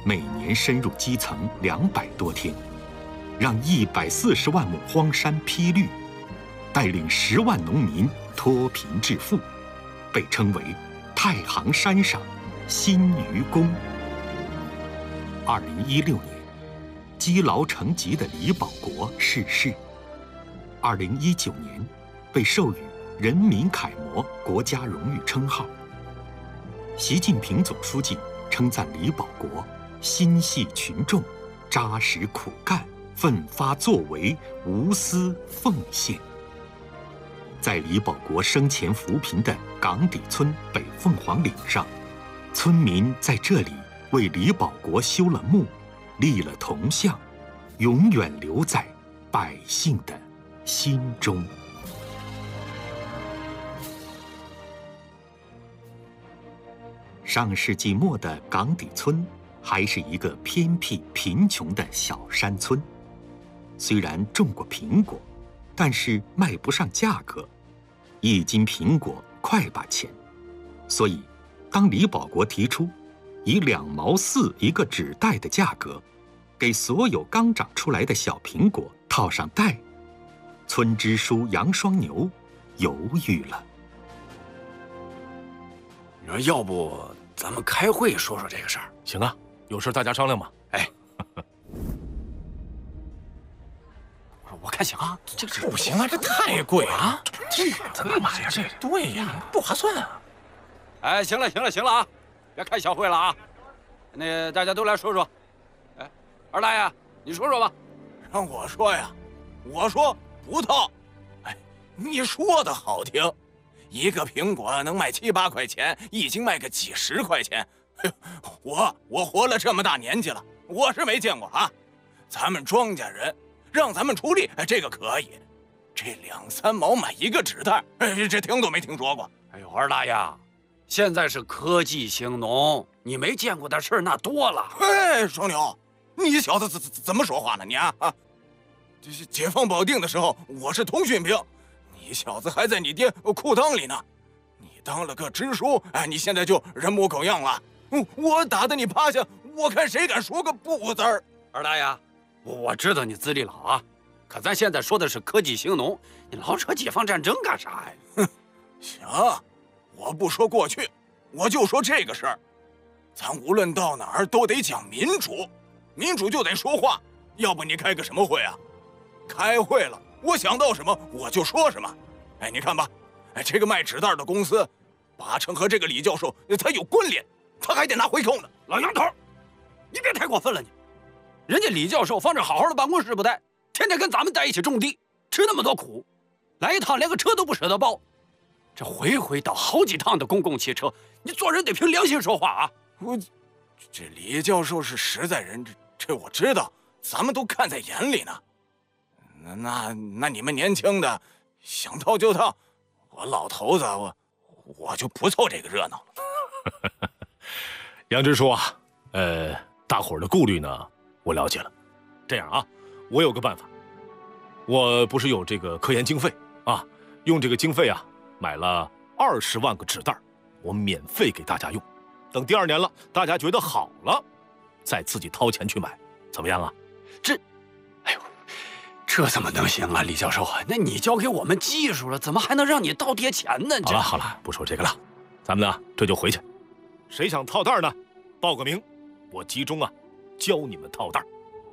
每年深入基层200多天，让140万亩荒山披绿，带领10万农民脱贫致富，被称为太行山上新愚公。2016年，积劳成疾的李保国逝世。2019年，被授予人民楷模国家荣誉称号。习近平总书记称赞李保国心系群众，扎实苦干，奋发作为，无私奉献。在李保国生前扶贫的岗底村北凤凰岭上，村民在这里为李保国修了墓，立了铜像，永远留在百姓的心中。上世纪末的岗底村还是一个偏僻贫穷的小山村，虽然种过苹果，但是卖不上价格，1斤苹果快把钱。所以当李保国提出以2毛4一个纸袋的价格，给所有刚长出来的小苹果套上袋，村支书杨双牛犹豫了。 你说要不咱们开会说说这个事儿？ 行啊，有事大家商量嘛。 哎，我看行啊，这不行啊，这太贵啊！ 这干嘛呀？这对呀，不划算啊！ 哎，行了啊，别开小会了啊！那大家都来说说。哎，二大爷，你说说吧。 让我说呀，我说不套。哎，你说的好听，一个苹果能卖7、8块钱，1斤卖个几十块钱。我活了这么大年纪了，我是没见过啊。咱们庄稼人让咱们出力，这个可以。这2、3毛买一个纸袋，这听都没听说过。 哎呦，二大爷，现在是科技兴农，你没见过的事儿那多了。 哎，双牛，你小子怎么说话呢你啊？这是解放保定的时候，我是通讯兵，你小子还在你爹裤裆里呢。你当了个支书，哎，你现在就人模狗样了。我打得你趴下，我看谁敢说个不字儿。 二大爷，我知道你资历老啊，可咱现在说的是科技兴农，你老扯解放战争干啥呀？ 哼，行，我不说过去，我就说这个事儿。咱无论到哪儿都得讲民主，民主就得说话，要不你开个什么会啊？开会了，我想到什么我就说什么。哎，你看吧，哎，这个卖纸袋的公司，8成和这个李教授他有关联，他还得拿回扣呢。 老杨头，你别太过分了你。人家李教授放着好好的办公室不带，天天跟咱们在一起种地，吃那么多苦，来一趟连个车都不舍得包，这回回倒好几趟的公共汽车，你做人得凭良心说话啊！ 这李教授是实在人，这我知道，咱们都看在眼里呢。那你们年轻的想套就套，我老头子我就不凑这个热闹了。 杨支书啊，大伙儿的顾虑呢，我了解了。这样啊，我有个办法，我不是有这个科研经费啊，用这个经费啊，买了20万个纸袋，我免费给大家用。等第2年了，大家觉得好了，再自己掏钱去买，怎么样啊？ 哎呦，这怎么能行啊，李教授啊？那你交给我们技术了，怎么还能让你倒贴钱呢？ 好了，不说这个了，咱们呢这就回去。谁想套袋呢？报个名，我集中啊教你们套袋。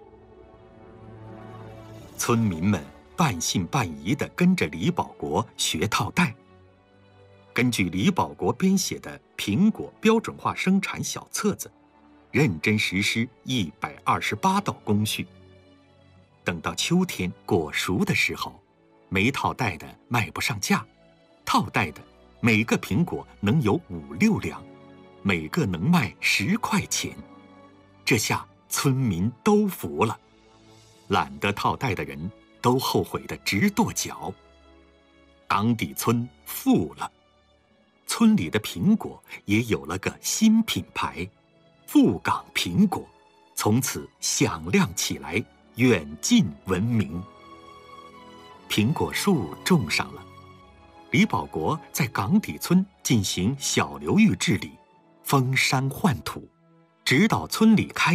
村民们半信半疑地跟着李保国学套袋。根据李保国编写的苹果标准化生产小册子，认真实施128道工序。等到秋天果熟的时候，没套袋的卖不上价，套袋的每个苹果能有5、6两，每个能卖10块钱。这下村民都服了，懒得套袋的人都后悔得直跺脚。岗底村富了，村里的苹果也有了个新品牌——富岗苹果，从此响亮起来，远近闻名。苹果树种上了，李保国在岗底村进行小流域治理，封山换土，指导村里开